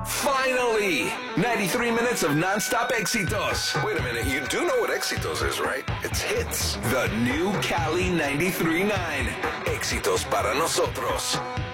Finally! 93 minutes of non-stop éxitos. Wait a minute, you do know what éxitos is, right? It's hits. The new Cali 93.9. Éxitos para nosotros.